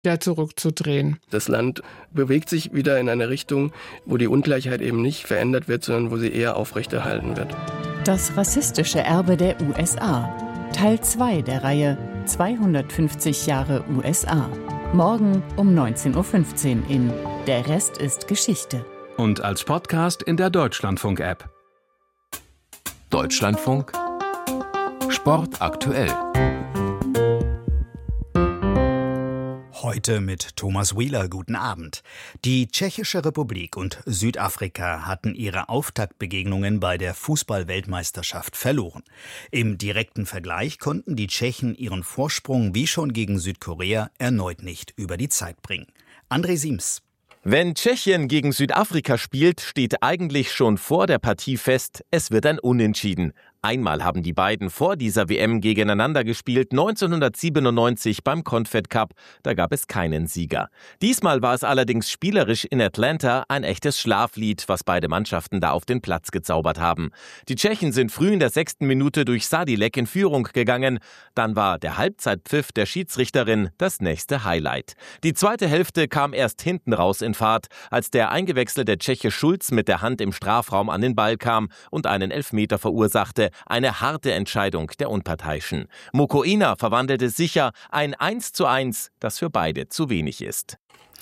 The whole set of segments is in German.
zurückzudrehen. Das Land bewegt sich wieder in eine Richtung, wo die Ungleichheit eben nicht verändert wird, sondern wo sie eher aufrechterhalten wird. Das rassistische Erbe der USA. Teil 2 der Reihe 250 Jahre USA. Morgen um 19.15 Uhr in Der Rest ist Geschichte. Und als Podcast in der Deutschlandfunk-App. Deutschlandfunk Sport aktuell. Heute mit Thomas Wheeler. Guten Abend. Die Tschechische Republik und Südafrika hatten ihre Auftaktbegegnungen bei der Fußball-Weltmeisterschaft verloren. Im direkten Vergleich konnten die Tschechen ihren Vorsprung wie schon gegen Südkorea erneut nicht über die Zeit bringen. André Siems. Wenn Tschechien gegen Südafrika spielt, steht eigentlich schon vor der Partie fest, es wird ein Unentschieden. Einmal haben die beiden vor dieser WM gegeneinander gespielt, 1997 beim Confed Cup. Da gab es keinen Sieger. Diesmal war es allerdings spielerisch in Atlanta ein echtes Schlaflied, was beide Mannschaften da auf den Platz gezaubert haben. Die Tschechen sind früh in der 6. Minute durch Sadilek in Führung gegangen. Dann war der Halbzeitpfiff der Schiedsrichterin das nächste Highlight. Die zweite Hälfte kam erst hinten raus in Fahrt, als der eingewechselte Tscheche Schulz mit der Hand im Strafraum an den Ball kam und einen Elfmeter verursachte. Eine harte Entscheidung der Unparteiischen. Mokoena verwandelte sicher ein 1:1, das für beide zu wenig ist.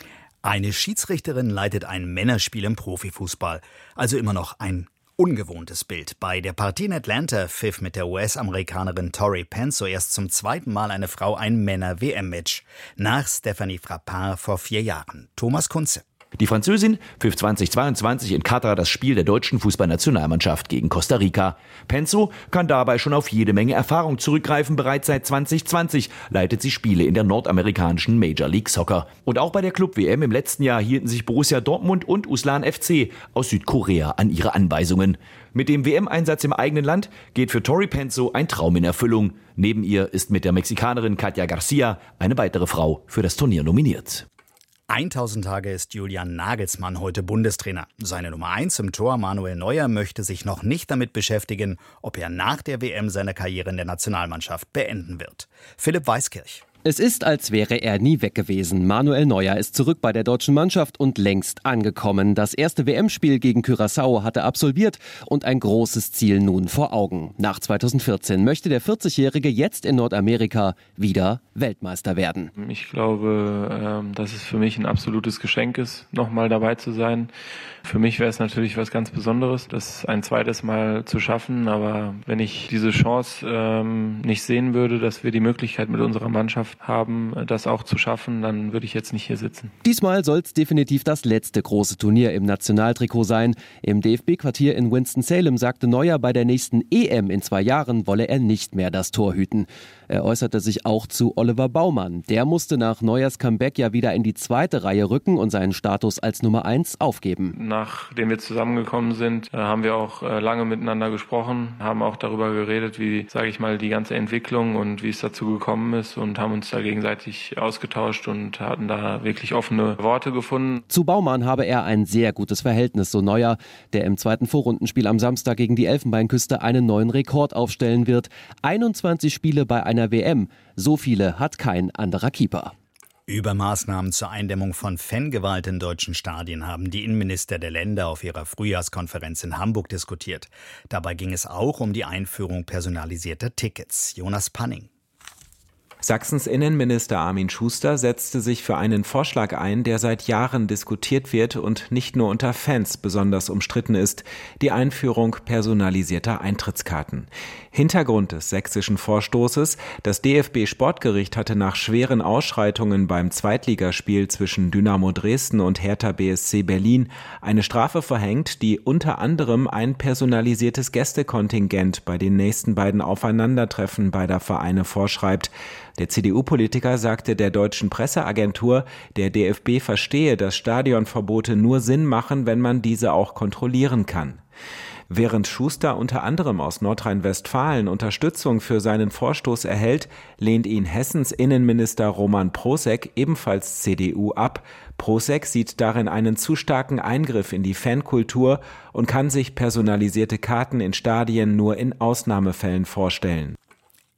Eine Schiedsrichterin leitet ein Männerspiel im Profifußball. Also immer noch ein ungewohntes Bild. Bei der Partie in Atlanta pfiff mit der US-Amerikanerin Tori Penso erst zum zweiten Mal eine Frau ein Männer-WM-Match. Nach Stephanie Frappin vor 4 Jahren. Thomas Kunze. Die Französin pfiff 2022 in Katar das Spiel der deutschen Fußballnationalmannschaft gegen Costa Rica. Penso kann dabei schon auf jede Menge Erfahrung zurückgreifen. Bereits seit 2020 leitet sie Spiele in der nordamerikanischen Major League Soccer. Und auch bei der Club-WM im letzten Jahr hielten sich Borussia Dortmund und Uslan FC aus Südkorea an ihre Anweisungen. Mit dem WM-Einsatz im eigenen Land geht für Tori Penso ein Traum in Erfüllung. Neben ihr ist mit der Mexikanerin Katja Garcia eine weitere Frau für das Turnier nominiert. 1000 Tage ist Julian Nagelsmann heute Bundestrainer. Seine Nummer 1 im Tor, Manuel Neuer, möchte sich noch nicht damit beschäftigen, ob er nach der WM seine Karriere in der Nationalmannschaft beenden wird. Philipp Weiskirch. Es ist, als wäre er nie weg gewesen. Manuel Neuer ist zurück bei der deutschen Mannschaft und längst angekommen. Das erste WM-Spiel gegen Curaçao hat er absolviert und ein großes Ziel nun vor Augen. Nach 2014 möchte der 40-Jährige jetzt in Nordamerika wieder Weltmeister werden. Ich glaube, dass es für mich ein absolutes Geschenk ist, nochmal dabei zu sein. Für mich wäre es natürlich was ganz Besonderes, das ein zweites Mal zu schaffen. Aber wenn ich diese Chance nicht sehen würde, dass wir die Möglichkeit mit unserer Mannschaft haben, das auch zu schaffen, dann würde ich jetzt nicht hier sitzen. Diesmal soll es definitiv das letzte große Turnier im Nationaltrikot sein. Im DFB-Quartier in Winston-Salem sagte Neuer, bei der nächsten EM in 2 Jahren wolle er nicht mehr das Tor hüten. Er äußerte sich auch zu Oliver Baumann. Der musste nach Neuers Comeback ja wieder in die zweite Reihe rücken und seinen Status als Nummer 1 aufgeben. Nachdem wir zusammengekommen sind, haben wir auch lange miteinander gesprochen, haben auch darüber geredet, wie, sage ich mal, die ganze Entwicklung und wie es dazu gekommen ist und haben uns da gegenseitig ausgetauscht und hatten da wirklich offene Worte gefunden. Zu Baumann habe er ein sehr gutes Verhältnis, so Neuer, der im zweiten Vorrundenspiel am Samstag gegen die Elfenbeinküste einen neuen Rekord aufstellen wird. 21 Spiele bei einer WM. So viele hat kein anderer Keeper. Über Maßnahmen zur Eindämmung von Fangewalt in deutschen Stadien haben die Innenminister der Länder auf ihrer Frühjahrskonferenz in Hamburg diskutiert. Dabei ging es auch um die Einführung personalisierter Tickets. Jonas Panning. Sachsens Innenminister Armin Schuster setzte sich für einen Vorschlag ein, der seit Jahren diskutiert wird und nicht nur unter Fans besonders umstritten ist: die Einführung personalisierter Eintrittskarten. Hintergrund des sächsischen Vorstoßes: Das DFB-Sportgericht hatte nach schweren Ausschreitungen beim Zweitligaspiel zwischen Dynamo Dresden und Hertha BSC Berlin eine Strafe verhängt, die unter anderem ein personalisiertes Gästekontingent bei den nächsten beiden Aufeinandertreffen beider Vereine vorschreibt. Der CDU-Politiker sagte der deutschen Presseagentur, der DFB verstehe, dass Stadionverbote nur Sinn machen, wenn man diese auch kontrollieren kann. Während Schuster unter anderem aus Nordrhein-Westfalen Unterstützung für seinen Vorstoß erhält, lehnt ihn Hessens Innenminister Roman Prošek, ebenfalls CDU, ab. Prošek sieht darin einen zu starken Eingriff in die Fankultur und kann sich personalisierte Karten in Stadien nur in Ausnahmefällen vorstellen.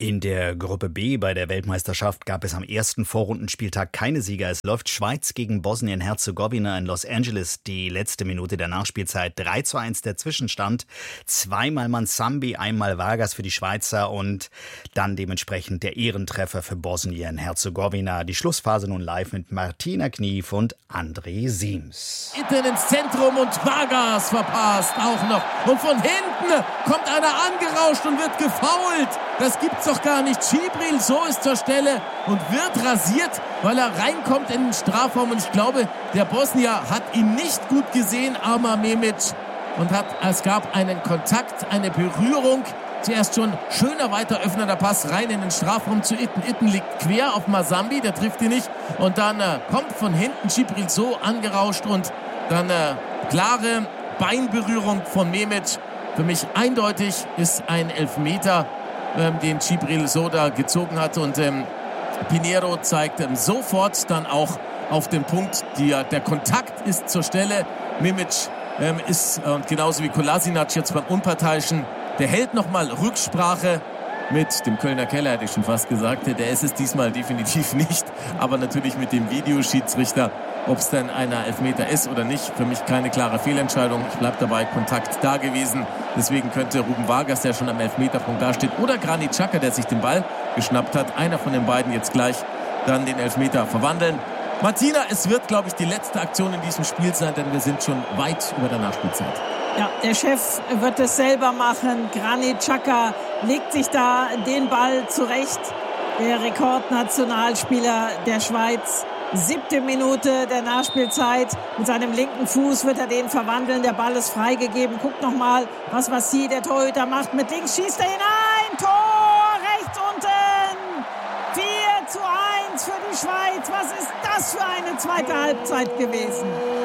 In der Gruppe B bei der Weltmeisterschaft gab es am ersten Vorrundenspieltag keine Sieger. Es läuft Schweiz gegen Bosnien-Herzegowina in Los Angeles. Die letzte Minute der Nachspielzeit. 3:1 der Zwischenstand. Zweimal Mansambi, einmal Vargas für die Schweizer und dann dementsprechend der Ehrentreffer für Bosnien-Herzegowina. Die Schlussphase nun live mit Martina Knief und André Siems. Hinten ins Zentrum und Vargas verpasst auch noch. Und von hinten kommt einer angerauscht und wird gefoult. Das gibt's doch gar nicht. Djibril So ist zur Stelle und wird rasiert, weil er reinkommt in den Strafraum. Und ich glaube, der Bosnier hat ihn nicht gut gesehen, Arma Memic. Und es gab einen Kontakt, eine Berührung. Zuerst schon schöner weiter öffnender Pass rein in den Strafraum zu Itten. Itten liegt quer auf Mansambi, der trifft ihn nicht. Und dann kommt von hinten Djibril So angerauscht und dann klare Beinberührung von Memic. Für mich eindeutig ist ein Elfmeter, den Djibril So da gezogen hat. Und Pinheiro zeigt sofort dann auch auf den Punkt, der Kontakt ist zur Stelle. Mimic ist, genauso wie Kolasinac jetzt beim Unparteiischen, der hält nochmal Rücksprache mit dem Kölner Keller, hätte ich schon fast gesagt. Der ist es diesmal definitiv nicht, aber natürlich mit dem Videoschiedsrichter. Ob es denn einer Elfmeter ist oder nicht, für mich keine klare Fehlentscheidung. Ich bleibe dabei, Kontakt da gewesen. Deswegen könnte Ruben Vargas, der schon am Elfmeterpunkt dasteht, oder Granit Xhaka, der sich den Ball geschnappt hat, einer von den beiden jetzt gleich dann den Elfmeter verwandeln. Martina, es wird, glaube ich, die letzte Aktion in diesem Spiel sein, denn wir sind schon weit über der Nachspielzeit. Ja, der Chef wird es selber machen. Granit Xhaka legt sich da den Ball zurecht. Der Rekordnationalspieler der Schweiz. 7. Minute der Nachspielzeit. Mit seinem linken Fuß wird er den verwandeln. Der Ball ist freigegeben. Guckt nochmal, was Vassi, der Torhüter, macht. Mit links schießt er hinein. Tor rechts unten. 4:1 für die Schweiz. Was ist das für eine zweite Halbzeit gewesen?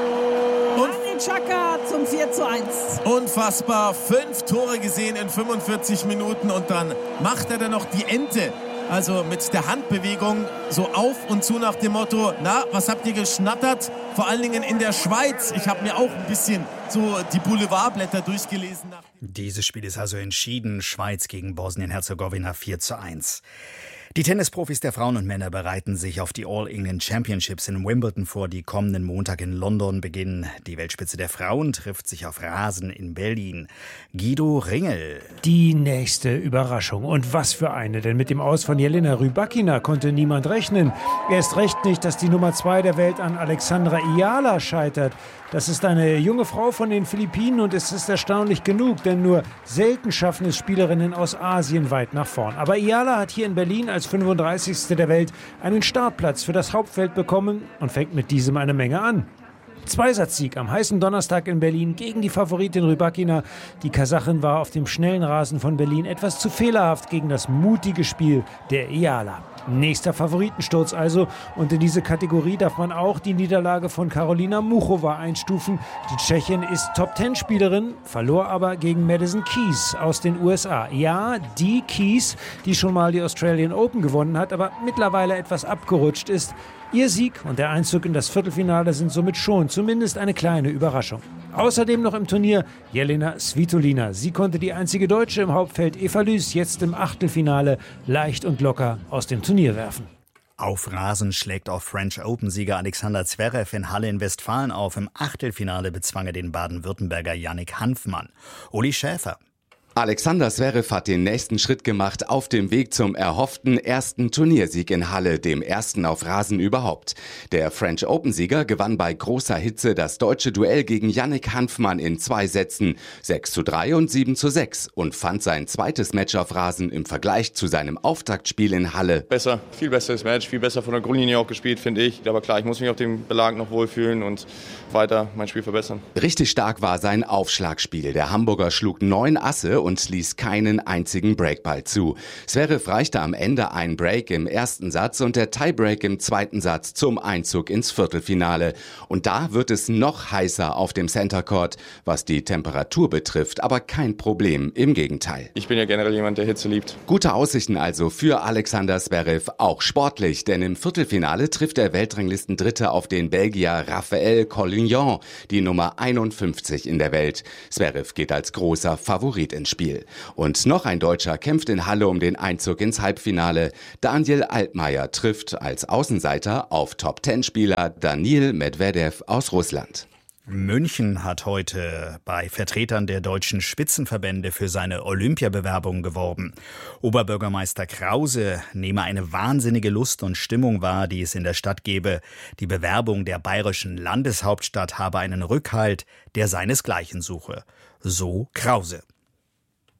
Granit Xhaka zum 4:1. Unfassbar. 5 Tore gesehen in 45 Minuten. Und dann macht er dann noch die Ente. Also mit der Handbewegung so auf und zu nach dem Motto, na, was habt ihr geschnattert? Vor allen Dingen in der Schweiz. Ich habe mir auch ein bisschen so die Boulevardblätter durchgelesen. Dieses Spiel ist also entschieden. Schweiz gegen Bosnien-Herzegowina 4:1. Die Tennisprofis der Frauen und Männer bereiten sich auf die All England Championships in Wimbledon vor, die kommenden Montag in London beginnen. Die Weltspitze der Frauen trifft sich auf Rasen in Berlin. Guido Ringel. Die nächste Überraschung. Und was für eine, denn mit dem Aus von Jelena Rybakina konnte niemand rechnen. Erst recht nicht, dass die Nummer 2 der Welt an Alexandra Ayala scheitert. Das ist eine junge Frau von den Philippinen und es ist erstaunlich genug, denn nur selten schaffen es Spielerinnen aus Asien weit nach vorn. Aber Ayala hat hier in Berlin als 35. der Welt einen Startplatz für das Hauptfeld bekommen und fängt mit diesem eine Menge an. Zweisatzsieg am heißen Donnerstag in Berlin gegen die Favoritin Rybakina. Die Kasachin war auf dem schnellen Rasen von Berlin etwas zu fehlerhaft gegen das mutige Spiel der Ayala. Nächster Favoritensturz also. Und in diese Kategorie darf man auch die Niederlage von Karolina Muchova einstufen. Die Tschechin ist Top-10-Spielerin, verlor aber gegen Madison Keys aus den USA. Ja, die Keys, die schon mal die Australian Open gewonnen hat, aber mittlerweile etwas abgerutscht ist. Ihr Sieg und der Einzug in das Viertelfinale sind somit schon zumindest eine kleine Überraschung. Außerdem noch im Turnier Jelena Svitolina. Sie konnte die einzige Deutsche im Hauptfeld, Eva Lüß, jetzt im Achtelfinale leicht und locker aus dem Turnier werfen. Auf Rasen schlägt auch French Open-Sieger Alexander Zverev in Halle in Westfalen auf. Im Achtelfinale bezwang er den Baden-Württemberger Yannick Hanfmann. Uli Schäfer. Alexander Zverev hat den nächsten Schritt gemacht auf dem Weg zum erhofften ersten Turniersieg in Halle, dem ersten auf Rasen überhaupt. Der French Open-Sieger gewann bei großer Hitze das deutsche Duell gegen Yannick Hanfmann in 2 Sätzen, 6:3 und 7:6 und fand sein zweites Match auf Rasen im Vergleich zu seinem Auftaktspiel in Halle. Besser, viel besseres Match, viel besser von der Grundlinie auch gespielt, finde ich. Aber klar, ich muss mich auf dem Belag noch wohlfühlen und weiter mein Spiel verbessern. Richtig stark war sein Aufschlagspiel. Der Hamburger schlug 9 Asse und ließ keinen einzigen Breakball zu. Zverev reichte am Ende ein Break im ersten Satz und der Tiebreak im zweiten Satz zum Einzug ins Viertelfinale. Und da wird es noch heißer auf dem Center Court, was die Temperatur betrifft, aber kein Problem, im Gegenteil. Ich bin ja generell jemand, der Hitze liebt. Gute Aussichten also für Alexander Zverev, auch sportlich, denn im Viertelfinale trifft der Weltranglistendritte auf den Belgier Raphael Collignon, die Nummer 51 in der Welt. Zverev geht als großer Favorit ins Spiel. Spiel. Und noch ein Deutscher kämpft in Halle um den Einzug ins Halbfinale. Daniel Altmaier trifft als Außenseiter auf Top-10-Spieler Danil Medvedev aus Russland. München hat heute bei Vertretern der deutschen Spitzenverbände für seine Olympiabewerbung geworben. Oberbürgermeister Krause nehme eine wahnsinnige Lust und Stimmung wahr, die es in der Stadt gebe. Die Bewerbung der bayerischen Landeshauptstadt habe einen Rückhalt, der seinesgleichen suche. So Krause.